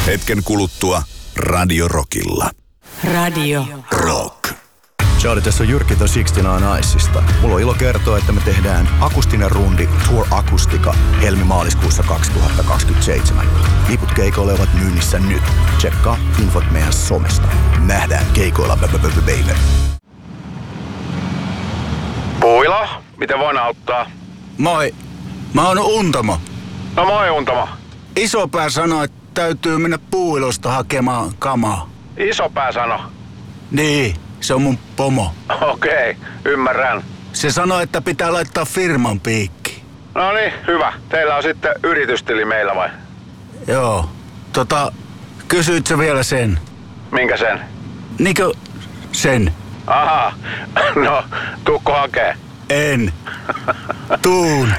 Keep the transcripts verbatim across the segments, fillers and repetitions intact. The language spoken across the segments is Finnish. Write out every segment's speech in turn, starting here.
Hetken kuluttua Radio Rockilla. Radio Rock. Charlie, tässä on Jyrki The kuusikymmentäyhdeksän Icesta. Mulla on ilo kertoa, että me tehdään akustinen rundi Tour Akustika helmi-maaliskuussa kaksituhattakaksikymmentäseitsemän. Liput keikoille ovat myynnissä nyt. Tsekkaa infot meidän somesta. Nähdään keikoilla, baby. Puila, miten voin auttaa? Moi, mä oon Untamo. No moi Untamo. Isopää sanoi, että täytyy mennä Puuilosta hakemaan kamaa. Isopää sano. Niin, se on mun pomo. Okei, ymmärrän. Se sanoi, että pitää laittaa firman piikki. No niin, hyvä. Teillä on sitten yritystili meillä vai? Joo, tota, kysyit sä vielä sen? Minkä sen? Niinkö sen? Aha, no tuukko hakee? En. Tuun.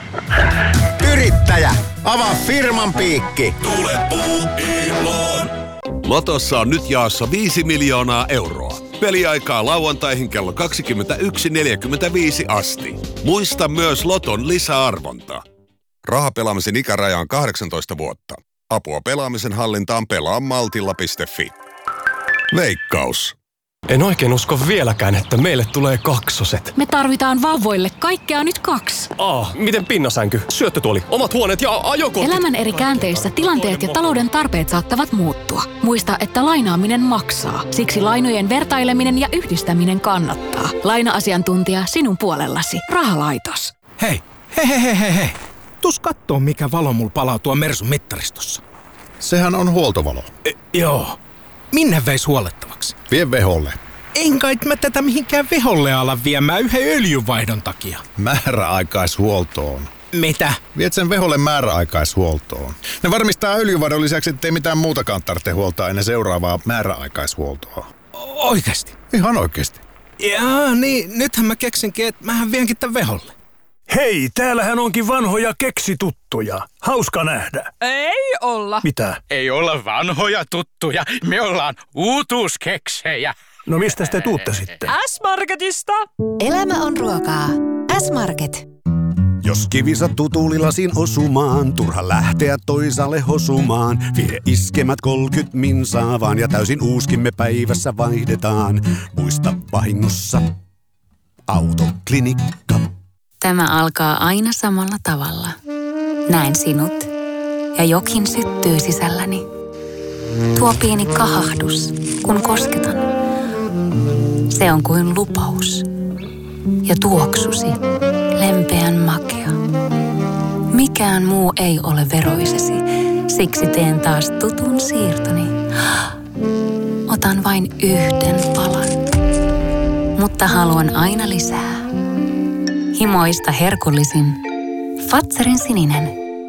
Yrittäjä, avaa firman piikki. Tule Puuiloon. Lotossa on nyt jaossa viisi miljoonaa euroa. Peliaikaa lauantaihin kello kaksikymmentäyksi neljäkymmentäviisi asti. Muista myös Loton lisäarvonta. Rahapelaamisen ikäraja on kahdeksantoista vuotta. Apua pelaamisen hallintaan pelaa maltilla piste fi. Veikkaus. En oikein usko vieläkään, että meille tulee kaksoset. Me tarvitaan vauvoille kaikkea nyt kaksi. Aa, miten pinnasänky, syöttötuoli, omat huoneet ja ajokortit? Elämän eri käänteissä tilanteet ja talouden tarpeet saattavat muuttua. Muista, että lainaaminen maksaa. Siksi lainojen vertaileminen ja yhdistäminen kannattaa. Laina-asiantuntija sinun puolellasi. Rahalaitos. Hei, hei, hei, hei, hei. Tuus kattoo, mikä valo mulla palaa tuo Mersun mittaristossa. Sehän on huoltovalo. E, joo. Minne veis huollettavaksi? Vie veholle. En kai mä tätä mihinkään veholle ala viemään yhden öljynvaihdon takia. Määräaikaishuoltoon. Mitä? Viet sen veholle määräaikaishuoltoon. Ne varmistaa öljynvaihdon lisäksi, ettei mitään muutakaan tarvitse huoltaa ennen seuraavaa määräaikaishuoltoa. Oikeesti? Ihan oikeesti. Jaa, niin nythän mä keksinkin, että mähän vienkin tän veholle. Hei, täällähän onkin vanhoja keksituttuja. Hauska nähdä. Ei olla. Mitä? Ei olla vanhoja tuttuja. Me ollaan uutuuskeksejä. No mistä te tuutte sitten? S-Marketista. Elämä on ruokaa. S-Market. Jos kivi sattuu tuulilasiin osumaan, turha lähteä toisaalle hosumaan. Vie iskemät kolkyt minsaa vaan ja täysin uuskimme päivässä vaihdetaan. Muista vahingossa Autoklinikka. Tämä alkaa aina samalla tavalla. Näen sinut ja jokin syttyy sisälläni. Tuo pieni kahahdus, kun kosketan. Se on kuin lupaus. Ja tuoksusi, lempeän makea. Mikään muu ei ole veroisesi, siksi teen taas tutun siirtoni. Otan vain yhden palan, mutta haluan aina lisää. Himoista herkullisin. Fatserin sininen.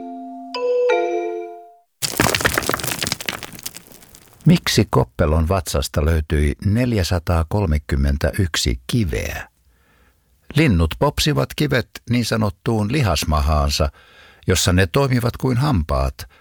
Miksi Koppelon vatsasta löytyi neljäsataakolmekymmentäyksi kiveä? Linnut popsivat kivet niin sanottuun lihasmahaansa, jossa ne toimivat kuin hampaat,